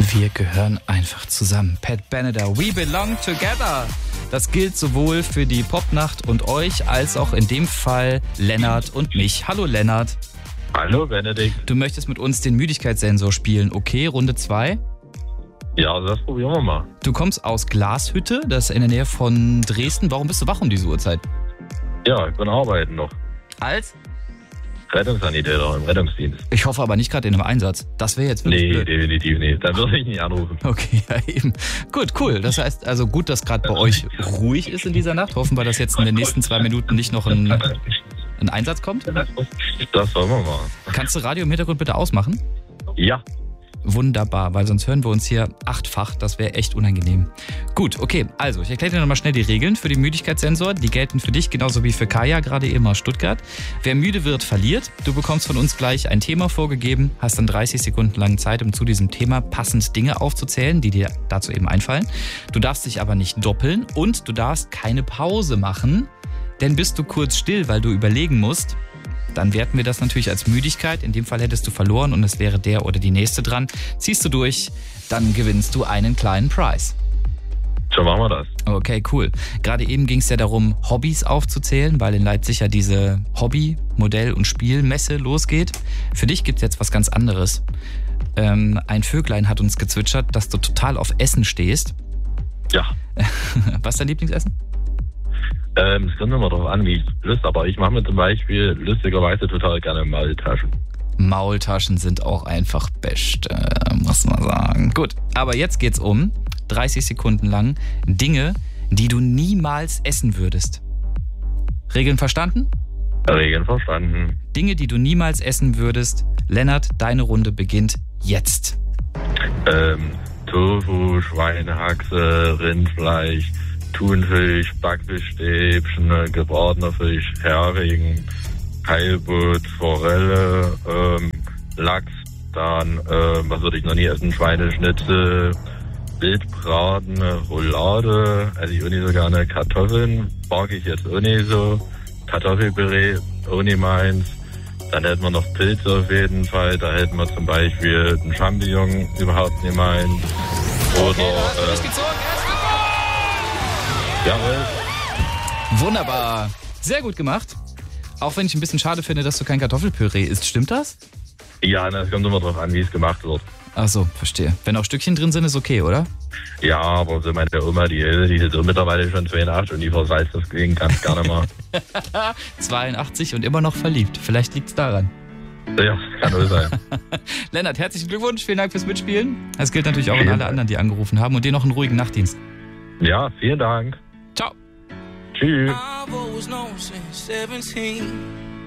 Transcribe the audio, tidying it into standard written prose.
Wir gehören einfach zusammen. Pat Benatar, We Belong Together. Das gilt sowohl für die Popnacht und euch, als auch in dem Fall Lennart und mich. Hallo Lennart. Hallo Benedikt. Du möchtest mit uns den Müdigkeitssensor spielen. Okay, Runde 2. Ja, das probieren wir mal. Du kommst aus Glashütte, das ist in der Nähe von Dresden. Warum bist du wach um diese Uhrzeit? Ja, ich bin arbeiten noch. Als? Rettungssanitäter im Rettungsdienst. Ich hoffe aber nicht gerade in einem Einsatz. Das wäre jetzt wirklich blöd. Definitiv nicht. Dann würde ich nicht anrufen. Okay, ja eben. Gut, cool. Das heißt also gut, dass gerade bei euch ruhig ist in dieser Nacht. Hoffen wir, dass jetzt in den nächsten 2 Minuten nicht noch ein Einsatz kommt. Das wollen wir mal. Kannst du Radio im Hintergrund bitte ausmachen? Ja. Wunderbar, weil sonst hören wir uns hier 8-fach. Das wäre echt unangenehm. Gut, okay. Also, ich erkläre dir nochmal schnell die Regeln für den Müdigkeitssensor. Die gelten für dich genauso wie für Kaya, gerade eben aus Stuttgart. Wer müde wird, verliert. Du bekommst von uns gleich ein Thema vorgegeben, hast dann 30 Sekunden lang Zeit, um zu diesem Thema passend Dinge aufzuzählen, die dir dazu eben einfallen. Du darfst dich aber nicht doppeln und du darfst keine Pause machen, denn bist du kurz still, weil du überlegen musst, dann werten wir das natürlich als Müdigkeit. In dem Fall hättest du verloren und es wäre der oder die nächste dran. Ziehst du durch, dann gewinnst du einen kleinen Preis. So machen wir das. Okay, cool. Gerade eben ging es ja darum, Hobbys aufzuzählen, weil in Leipzig ja diese Hobby-, Modell- und Spielmesse losgeht. Für dich gibt es jetzt was ganz anderes. Ein Vöglein hat uns gezwitschert, dass du total auf Essen stehst. Ja. Was ist dein Lieblingsessen? Es kommt immer darauf an, wie ich Lust, aber ich mache mir zum Beispiel lustigerweise total gerne Maultaschen. Maultaschen sind auch einfach best, muss man sagen. Gut, aber jetzt geht's um 30 Sekunden lang Dinge, die du niemals essen würdest. Regeln verstanden? Regeln verstanden. Dinge, die du niemals essen würdest. Lennart, deine Runde beginnt jetzt. Tofu, Schweinehaxe, Rindfleisch, Thunfisch, Backfischstäbchen, gebratener Fisch, Hering, Heilbutt, Forelle, Lachs, dann, was würde ich noch nie essen, Schweineschnitzel, Wildbraten, Roulade, esse ich auch nicht so gerne, Kartoffeln, mag ich jetzt auch nicht so, Kartoffelpüree, auch nicht meins, dann hätten wir noch Pilze auf jeden Fall, da hätten wir zum Beispiel einen Champignon, überhaupt nicht meins, oder, okay, da hast du dich gezogen. Jawohl. Wunderbar. Sehr gut gemacht. Auch wenn ich ein bisschen schade finde, dass du kein Kartoffelpüree isst. Stimmt das? Ja, es kommt immer drauf an, wie es gemacht wird. Ach so, verstehe. Wenn auch Stückchen drin sind, ist okay, oder? Ja, aber so meine Oma, die ist so mittlerweile schon 82 und die versalzt das Ding ganz gerne mal. 82 und immer noch verliebt. Vielleicht liegt's daran. Ja, kann wohl sein. Lennart, herzlichen Glückwunsch. Vielen Dank fürs Mitspielen. Das gilt natürlich auch an alle anderen, die angerufen haben. Und dir noch einen ruhigen Nachtdienst. Ja, vielen Dank. Ciao. Tschüss. I've always known since 17